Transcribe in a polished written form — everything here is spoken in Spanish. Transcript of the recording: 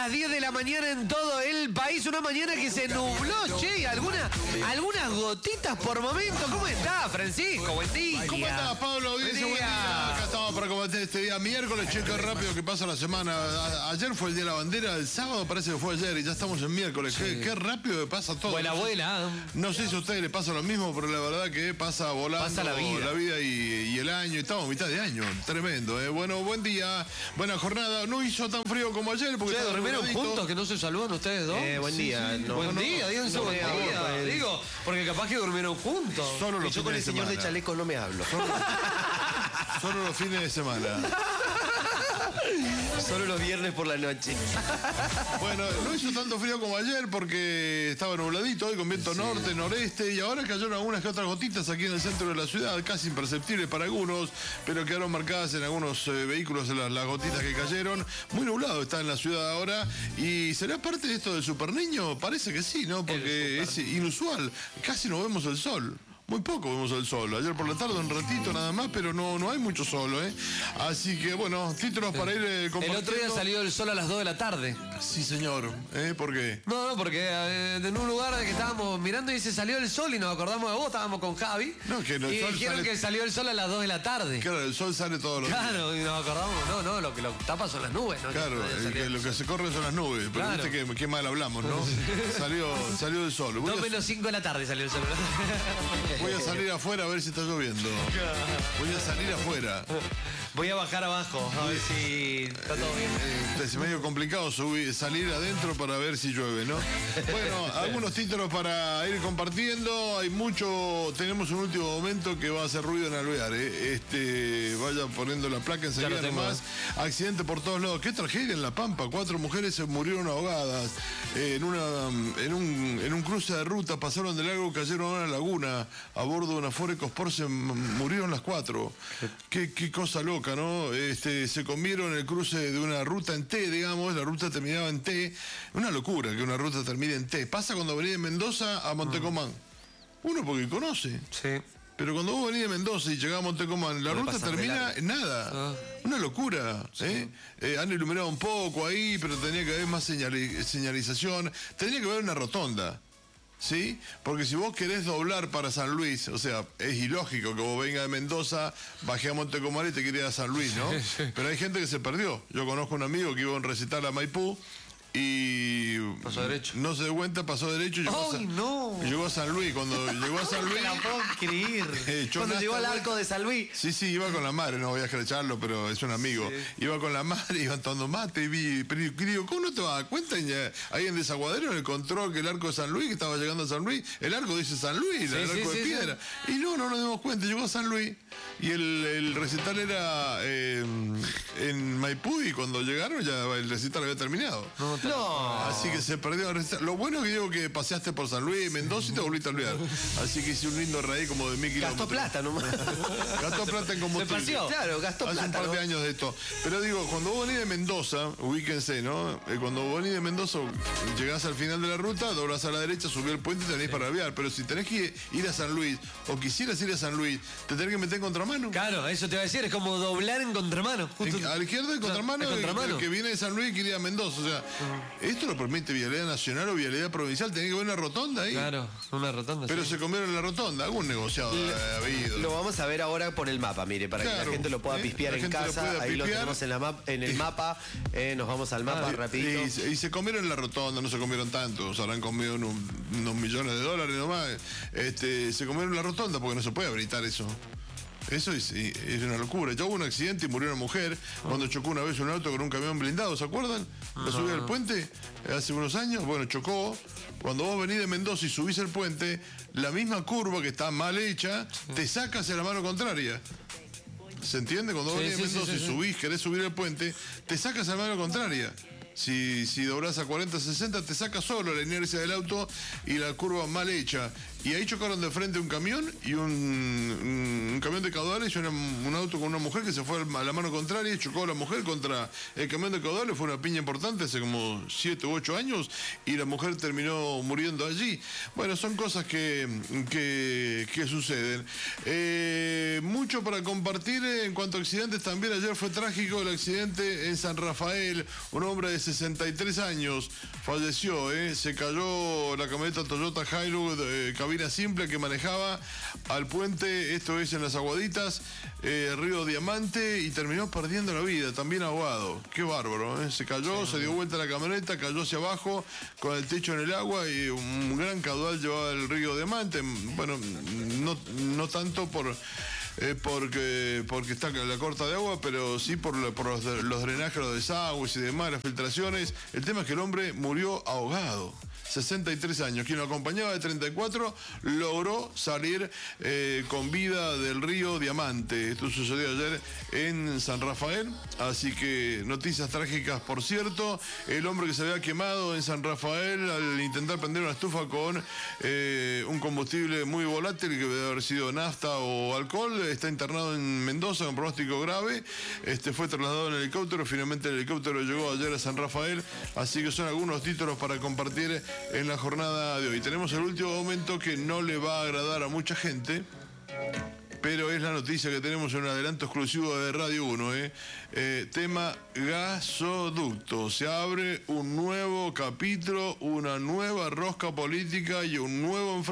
las 10 de la mañana en todo el país. Una mañana que se nubló, che, y algunas gotitas por momento. ¿Cómo está, Francisco? Buen día. ¿Cómo estás, Pablo? Buen día. Acá estamos para combatir este día miércoles. Che, qué rápido que pasa la semana. Ayer fue el Día de la Bandera, el sábado parece que fue ayer y ya estamos en miércoles. Sí. Qué rápido que pasa todo. Buena. No sé si a ustedes les pasa lo mismo, pero la verdad que pasa volando. Pasa la vida y el año. Estamos a mitad de año. Tremendo, ¿eh? Bueno, buen día, buena jornada. No hizo tan frío como ayer porque ¿dormieron juntos que no se saludan ustedes dos? Buen día. Sí. Buen día, díganse buen día. Digo, porque capaz que durmieron juntos. Solo los yo con el señor de chaleco no me hablo. Solo los fines de semana. Solo los viernes por la noche. Bueno, no hizo tanto frío como ayer porque estaba nubladito hoy con viento norte, noreste, y ahora cayeron algunas que otras gotitas aquí en el centro de la ciudad, casi imperceptibles para algunos, pero quedaron marcadas en algunos vehículos las gotitas que cayeron. Muy nublado está en la ciudad ahora. ¿Y será parte de esto del Super Niño? Parece que sí, ¿no? Porque es inusual. Casi no vemos el sol. Muy poco vemos el sol. Ayer por la tarde un ratito nada más, pero no hay mucho sol, ¿eh? Así que, bueno, títulos para ir compartiendo. El otro día salió el sol a las 2 de la tarde. Sí, señor. ¿Por qué? No, porque en un lugar que estábamos mirando y se salió el sol y nos acordamos de vos, estábamos con Javi. Y dijeron que salió el sol a las 2 de la tarde. Claro, el sol sale todos los días. Claro, y nos acordamos, lo que lo tapa son las nubes, ¿no? Claro, lo que se corre son las nubes. Pero claro. Viste qué mal hablamos, ¿no? Salió el sol. 2 menos 5 de la tarde salió el sol. Voy a salir afuera a ver si está lloviendo. Voy a salir afuera. Voy a bajar abajo a ver si está todo bien. Es medio complicado salir adentro para ver si llueve, ¿no? Bueno, algunos títulos para ir compartiendo. Hay mucho. Tenemos un último momento que va a hacer ruido en Alvear. Vaya poniendo la placa enseguida nomás. Accidente por todos lados. Qué tragedia en La Pampa. 4 mujeres se murieron ahogadas en un cruce de ruta. Pasaron de largo, cayeron a una laguna a bordo de una Ford EcoSport. Se murieron las 4. Qué cosa loca, ¿no? Se comieron el cruce de una ruta en T, digamos, la ruta terminaba en T. Una locura que una ruta termine en T. Pasa cuando venís de Mendoza a Montecomán. Uno porque conoce. Sí. Pero cuando vos venís de Mendoza y llegás a Montecomán, la ruta termina en nada. Una locura. Sí. Han iluminado un poco ahí, pero tenía que haber más señalización. Tenía que haber una rotonda. ¿Sí? Porque si vos querés doblar para San Luis, o sea, es ilógico que vos vengas de Mendoza, bajé a Montecomán y te querías a San Luis, ¿no? Pero hay gente que se perdió. Yo conozco un amigo que iba a un recital a Maipú y pasó derecho. No se dio cuenta, pasó derecho y llegó a San Luis. Cuando llegó a San Luis... No la puedo creer. Cuando llegó al arco de San Luis. Sí, iba con la madre, no voy a escracharlo, pero es un amigo. Sí. Iba con la madre, iban tomando mate y digo, ¿cómo no te vas a dar cuenta? Ahí en Desaguadero, en el control, que el arco de San Luis, que estaba llegando a San Luis, el arco dice San Luis, el arco de piedra. Y no nos dimos cuenta, llegó a San Luis y el recital era en Maipú y cuando llegaron ya el recital había terminado. No. Así que se perdió el recital. Lo bueno es que digo que paseaste por San Luis, Mendoza y te volviste a olvidar. Así que hice un lindo raíz como de 1000 kilómetros. Gastó plata nomás. Gastó plata en combustible. Claro, gastó plata. Hace un par de años de esto. Pero digo, cuando vos venís de Mendoza, ubíquense, ¿no? Cuando vos venís de Mendoza, llegás al final de la ruta, doblás a la derecha, subís el puente y tenés para Alvear. Pero si tenés que ir a San Luis, o quisieras ir a San Luis, te tenés que meter en contramano. Claro, eso te iba a decir, es como doblar en contramano. A la izquierda en contramano, el que viene de San Luis y quiere ir a Mendoza. O sea, esto lo permite vialidad nacional o vialidad provincial. Tenés que ver una rotonda ahí. Claro, una rotonda. Pero se comieron en la rotonda. Algún negociado ha habido. Lo vamos a ver ahora por el mapa, mire, para que la gente lo pueda pispear en casa. Ahí lo tenemos en el mapa. Nos vamos al mapa rapidito. Y se comieron en la rotonda, no se comieron tanto. Se habrán comido unos millones de dólares nomás. Se comieron en la rotonda porque no se puede habilitar eso. Eso es una locura. Ya hubo un accidente y murió una mujer cuando chocó una vez un auto con un camión blindado, ¿se acuerdan? La subí al puente hace unos años, bueno, chocó. Cuando vos venís de Mendoza y subís el puente, la misma curva que está mal hecha, te saca hacia la mano contraria. ¿Se entiende? Cuando vos venís de Mendoza y subís, querés subir el puente, te sacas a la mano contraria. Si doblás a 40, 60, te saca solo la inercia del auto y la curva mal hecha. Y ahí chocaron de frente un camión y un camión de caudales y un auto con una mujer que se fue a la mano contraria y chocó a la mujer contra el camión de caudales. Fue una piña importante hace como 7 u 8 años y la mujer terminó muriendo allí. Bueno, son cosas que suceden. Mucho para compartir en cuanto a accidentes. También ayer fue trágico el accidente en San Rafael. Un hombre de 63 años, falleció, se cayó la camioneta Toyota Hilux cabina simple que manejaba al puente, esto es en Las Aguaditas, Río Diamante, y terminó perdiendo la vida, también ahogado. Qué bárbaro, se cayó, se dio vuelta la camioneta, cayó hacia abajo con el techo en el agua y un gran caudal llevaba el Río Diamante. Bueno, no tanto porque está la corta de agua, pero sí por los drenajes, los desagües y demás, las filtraciones. El tema es que el hombre murió ahogado. 63 años. Quien lo acompañaba de 34 logró salir con vida del Río Diamante. Esto sucedió ayer en San Rafael. Así que noticias trágicas, por cierto. El hombre que se había quemado en San Rafael al intentar prender una estufa con un combustible muy volátil que debe haber sido nafta o alcohol, está internado en Mendoza con pronóstico grave. Fue trasladado en helicóptero. Finalmente el helicóptero llegó ayer a San Rafael. Así que son algunos títulos para compartir en la jornada de hoy. Tenemos el último momento que no le va a agradar a mucha gente, pero es la noticia que tenemos en un adelanto exclusivo de Radio 1. Tema gasoducto. Se abre un nuevo capítulo, una nueva rosca política y un nuevo enfrentamiento